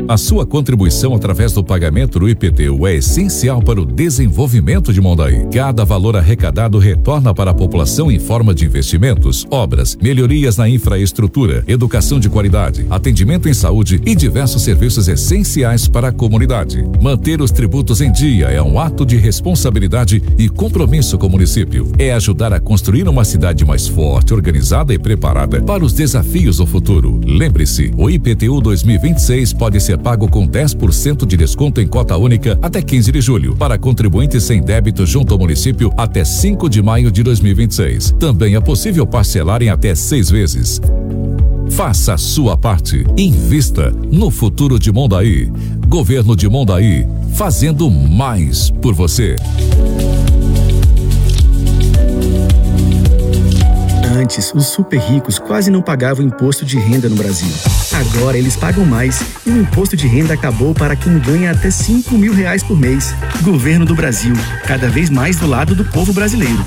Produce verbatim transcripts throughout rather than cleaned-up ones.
A sua contribuição através do pagamento do I P T U é essencial para o desenvolvimento de Mondaí. Cada valor arrecadado retorna para a população em forma de investimentos, obras, melhorias na infraestrutura, educação de qualidade, atendimento em saúde e diversos serviços essenciais para a comunidade. Manter os tributos em dia é um ato de responsabilidade e compromisso com o município. É ajudar a construir uma cidade mais forte, organizada e preparada para os desafios do futuro. Lembre-se, o I P T U dois mil e vinte e seis pode ser pago com dez por cento de desconto em cota única até quinze de julho, para contribuintes sem débito junto ao município até cinco de maio de dois mil e vinte e seis. Também é possível parcelar em até seis vezes. Faça a sua parte. Invista no futuro de Mondaí. Governo de Mondaí, fazendo mais por você. Antes, os super ricos quase não pagavam imposto de renda no Brasil. Agora eles pagam mais e o imposto de renda acabou para quem ganha até cinco mil reais por mês. Governo do Brasil, cada vez mais do lado do povo brasileiro.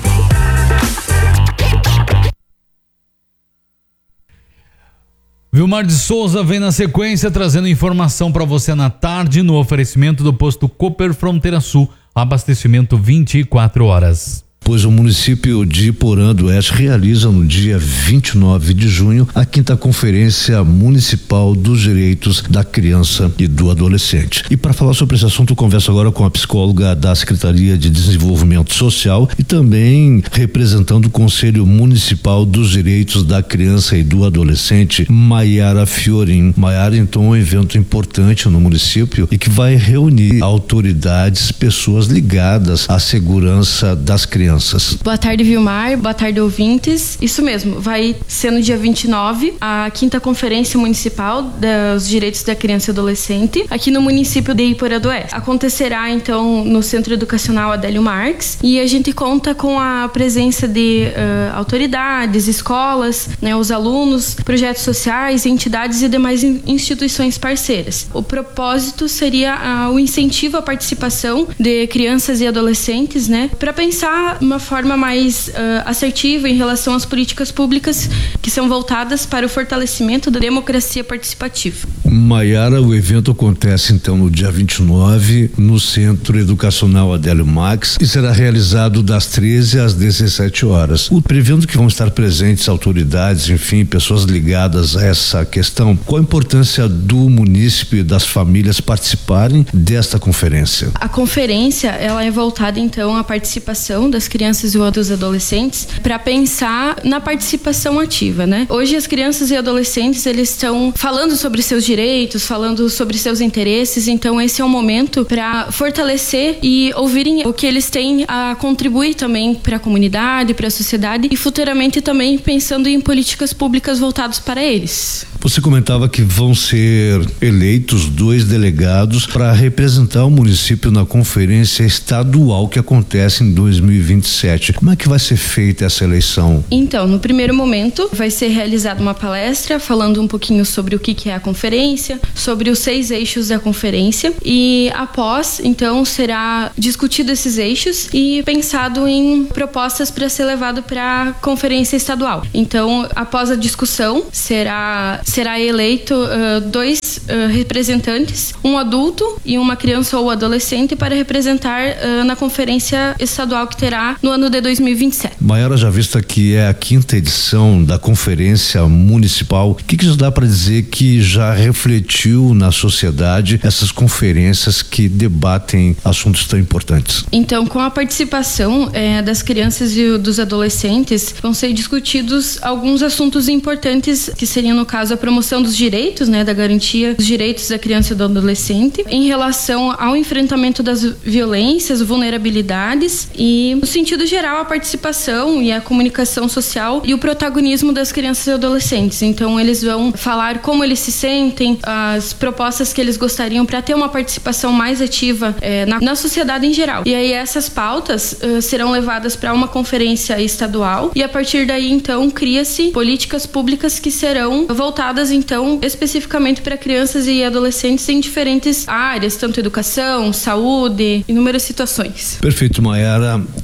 Vilmar de Souza vem na sequência trazendo informação para você na tarde no oferecimento do posto Cooper Fronteira Sul, abastecimento vinte e quatro horas. Pois o município de Porã do Oeste realiza no dia vinte e nove de junho a quinta Conferência Municipal dos Direitos da Criança e do Adolescente. E para falar sobre esse assunto, eu converso agora com a psicóloga da Secretaria de Desenvolvimento Social e também representando o Conselho Municipal dos Direitos da Criança e do Adolescente, Maiara Fiorin. Maiara, então, é um evento importante no município e que vai reunir autoridades, pessoas ligadas à segurança das crianças. Boa tarde, Vilmar. Boa tarde, ouvintes. Isso mesmo, vai ser no dia vinte e nove a quinta Conferência Municipal dos Direitos da Criança e Adolescente aqui no município de Iporã do Oeste. Acontecerá então no Centro Educacional Adélio Marques e a gente conta com a presença de uh, autoridades, escolas, né, os alunos, projetos sociais, entidades e demais instituições parceiras. O propósito seria uh, o incentivo à participação de crianças e adolescentes, né, para pensar uma forma mais uh, assertiva em relação às políticas públicas que são voltadas para o fortalecimento da democracia participativa. Maiara, o evento acontece então no dia vinte e nove no Centro Educacional Adélio Marques e será realizado das treze às dezessete horas. O prevendo que vão estar presentes autoridades, enfim, pessoas ligadas a essa questão, qual a importância do munícipe e das famílias participarem desta conferência? A conferência, ela é voltada então à participação das crianças e dos adolescentes para pensar na participação ativa, né? Hoje as crianças e adolescentes, eles estão falando sobre seus direitos, falando sobre seus interesses, então esse é um momento para fortalecer e ouvirem o que eles têm a contribuir também para a comunidade, para a sociedade e futuramente também pensando em políticas públicas voltadas para eles. Você comentava que vão ser eleitos dois delegados para representar o município na conferência estadual que acontece em dois mil e vinte e sete. Como é que vai ser feita essa eleição? Então, no primeiro momento, vai ser realizada uma palestra falando um pouquinho sobre o que, que é a conferência, sobre os seis eixos da conferência e após, então, será discutido esses eixos e pensado em propostas para ser levado para a conferência estadual. Então, após a discussão, será será eleito uh, dois uh, representantes, um adulto e uma criança ou adolescente para representar uh, na conferência estadual que terá no ano de dois mil e vinte e sete. Maiara, já vista que é a quinta edição da conferência municipal, o que, que isso dá para dizer que já refletiu na sociedade essas conferências que debatem assuntos tão importantes? Então, com a participação eh, das crianças e dos adolescentes, vão ser discutidos alguns assuntos importantes que seriam, no caso, a promoção dos direitos, né, da garantia dos direitos da criança e do adolescente, em relação ao enfrentamento das violências, vulnerabilidades e, no sentido geral, a participação e a comunicação social e o protagonismo das crianças e adolescentes. Então, eles vão falar como eles se sentem, as propostas que eles gostariam para ter uma participação mais ativa eh, na, na sociedade em geral. E aí, essas pautas uh, serão levadas para uma conferência estadual e, a partir daí, então, cria-se políticas públicas que serão voltadas, então, especificamente para crianças e adolescentes em diferentes áreas, tanto educação, saúde, inúmeras situações. Perfeito, Maiara.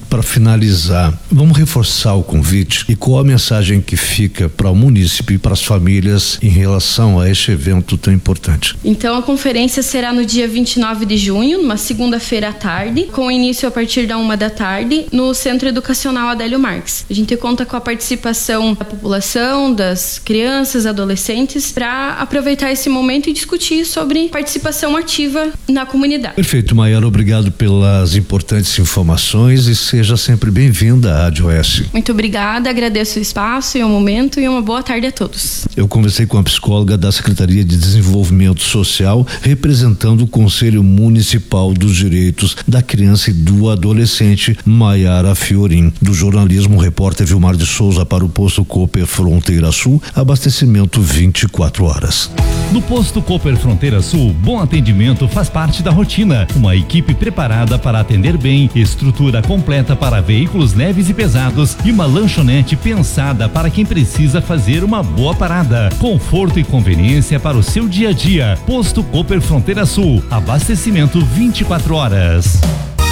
para finalizar, vamos reforçar o convite e qual a mensagem que fica para o munícipe e para as famílias em relação a este evento tão importante? Então a conferência será no dia vinte e nove de junho, numa segunda-feira à tarde, com início a partir da uma da tarde, no Centro Educacional Adélio Marques. A gente conta com a participação da população, das crianças, adolescentes, para aproveitar esse momento e discutir sobre participação ativa na comunidade. Perfeito, Maiara, obrigado pelas importantes informações e seja sempre bem-vinda à Rádio Oeste. Muito obrigada, agradeço o espaço e o momento e uma boa tarde a todos. Eu conversei com a psicóloga da Secretaria de Desenvolvimento Social, representando o Conselho Municipal dos Direitos da Criança e do Adolescente, Maiara Fiorin. Do jornalismo, o repórter Vilmar de Souza para o posto Cooper Fronteira Sul, abastecimento vinte e quatro horas. No posto Cooper Fronteira Sul, bom atendimento faz parte da rotina. Uma equipe preparada para atender bem, estrutura completa para veículos leves e pesados e uma lanchonete pensada para quem precisa fazer uma boa parada. Conforto e conveniência para o seu dia a dia. Posto Cooper Fronteira Sul, abastecimento vinte e quatro horas.